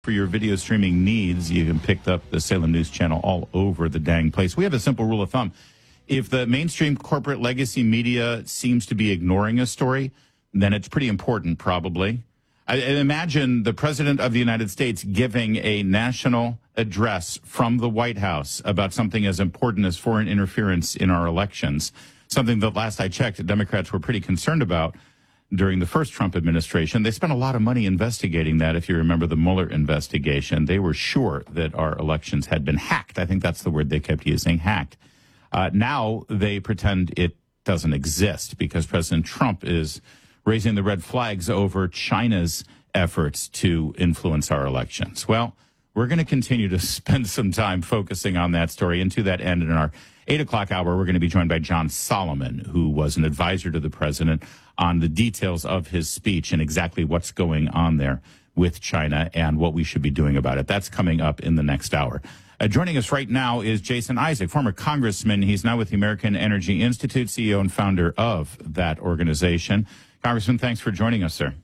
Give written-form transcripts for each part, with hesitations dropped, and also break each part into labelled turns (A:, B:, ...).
A: For your video streaming needs, you can pick up the Salem News Channel all over the dang place. We have a simple rule of thumb. If the mainstream corporate legacy media seems to be ignoring a story, then it's pretty important, probably. I imagine the President of the United States giving a national address from the White House about something as important as foreign interference in our elections, something that last I checked, the Democrats were pretty concerned about during the first Trump administration. They spent a lot of money investigating that. If you remember the Mueller investigation, they were sure that our elections had been hacked. I think that's the word they kept using, hacked. Now they pretend it doesn't exist because President Trump is raising the red flags over China's efforts to influence our elections. Well, we're going to continue to spend some time focusing on that story. And to that end, in our 8 o'clock hour, we're going to be joined by John Solomon, who was an advisor to the president on the details of his speech and exactly what's going on there with China and what we should be doing about it. That's coming up in the next hour. Joining us right now is Jason Isaac, former congressman. He's now with the American Energy Institute, CEO and founder of that organization. Congressman, thanks for joining us, sir.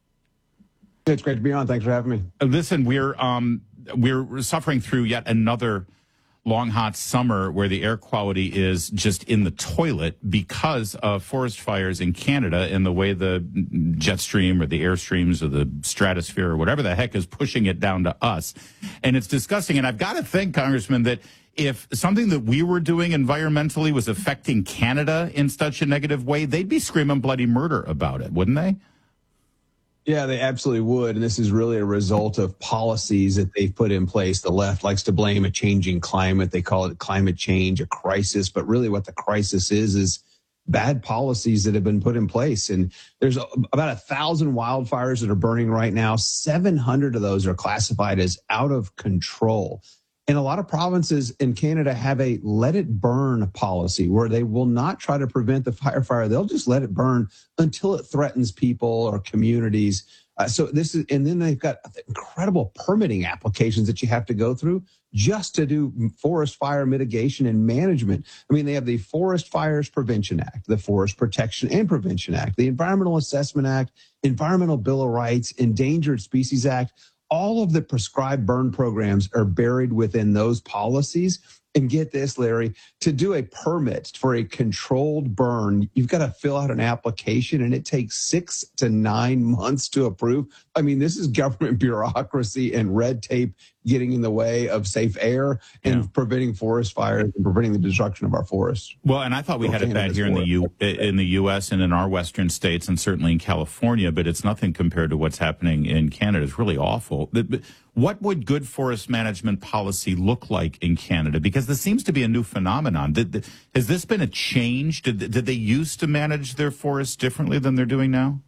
B: It's great to be on. Thanks for having me.
A: Listen, we're suffering through yet another long, hot summer where the air quality is just in the toilet because of forest fires in Canada and the way the jet stream or the airstreams or the stratosphere or whatever the heck is pushing it down to us. And it's disgusting. And I've got to think, Congressman, that if something that we were doing environmentally was affecting Canada in such a negative way, they'd be screaming bloody murder about it, wouldn't they?
B: Yeah, they absolutely would. And this is really a result of policies that they've put in place. The left likes to blame a changing climate. They call it climate change, a crisis. But really what the crisis is bad policies that have been put in place. And there's about 1,000 wildfires that are burning right now. 700 of those are classified as out of control. And a lot of provinces in Canada have a let it burn policy where they will not try to prevent the fire. They'll just let it burn until it threatens people or communities. And then they've got incredible permitting applications that you have to go through just to do forest fire mitigation and management. I mean, they have the Forest Fires Prevention Act, the Forest Protection and Prevention Act, the Environmental Assessment Act, Environmental Bill of Rights, Endangered Species Act. All of the prescribed burn programs are buried within those policies. And get this, Larry, to do a permit for a controlled burn, you've got to fill out an application and it takes 6 to 9 months to approve. I mean, this is government bureaucracy and red tape getting in the way of safe air and preventing forest fires and preventing the destruction of our forests.
A: Well, and I thought we had it bad here in the U.S. and in our western states and certainly in California, but it's nothing compared to what's happening in Canada. It's really awful. What would good forest management policy look like in Canada? Because this seems to be a new phenomenon. Has this been a change? Did they used to manage their forests differently than they're doing now?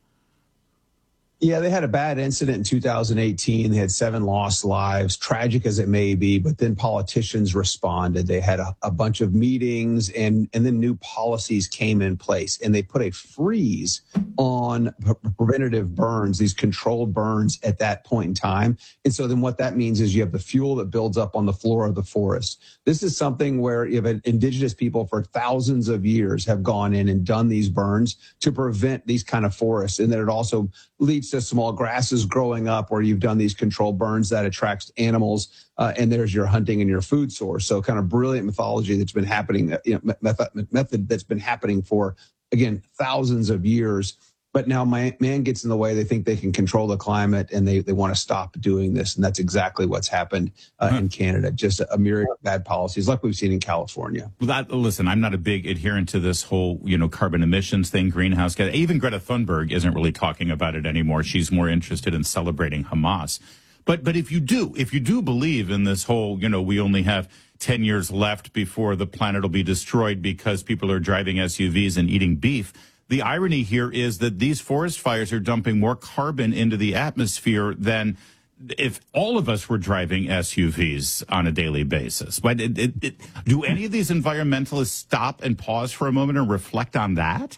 B: Yeah, they had a bad incident in 2018. They had 7 lost lives, tragic as it may be, but then politicians responded. They had a bunch of meetings and then new policies came in place and they put a freeze on preventative burns, these controlled burns at that point in time. And so then what that means is you have the fuel that builds up on the floor of the forest. This is something where indigenous people for thousands of years have gone in and done these burns to prevent these kind of forests. And then it also leads to small grasses growing up where you've done these controlled burns that attracts animals, and there's your hunting and your food source. So kind of brilliant mythology that's been happening, method that's been happening for, again, thousands of years. But now man gets in the way. They think they can control the climate and they want to stop doing this. And that's exactly what's happened in Canada. Just a myriad of bad policies like we've seen in California.
A: Listen, I'm not a big adherent to this whole, carbon emissions thing, greenhouse gas. Even Greta Thunberg isn't really talking about it anymore. She's more interested in celebrating Hamas. But if you do believe in this whole, we only have 10 years left before the planet will be destroyed because people are driving SUVs and eating beef, the irony here is that these forest fires are dumping more carbon into the atmosphere than if all of us were driving SUVs on a daily basis. But do any of these environmentalists stop and pause for a moment and reflect on that?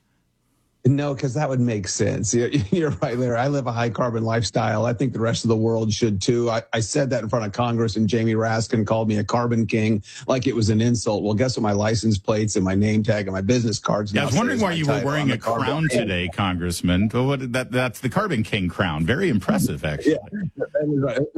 B: No, because that would make sense. You're right, Larry. I live a high carbon lifestyle. I think the rest of the world should too. I said that in front of Congress, and Jamie Raskin called me a carbon king like it was an insult. Well, guess what? My license plates and my name tag and my business cards.
A: Yeah, I was wondering why you were wearing a crown today, Congressman. That's the Carbon King crown. Very impressive, actually.
B: Yeah, It was